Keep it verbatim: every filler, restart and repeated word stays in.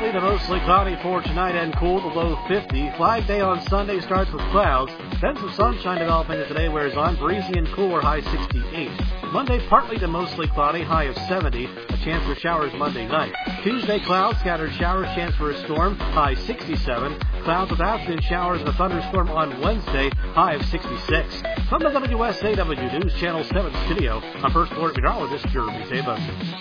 partly to mostly cloudy for tonight and cool to low fifty. Flag Day on Sunday starts with clouds. Then some sunshine developing as the day wears on. Breezy and cooler, high sixty-eight. Monday, partly to mostly cloudy, high of seventy. A chance for showers Monday night. Tuesday, clouds, scattered showers, chance for a storm, high sixty-seven. Clouds with afternoon showers and a thunderstorm on Wednesday, high of sixty-six. From the W S A W News Channel seven studio, I'm First Alert Meteorologist Jeremy Taba.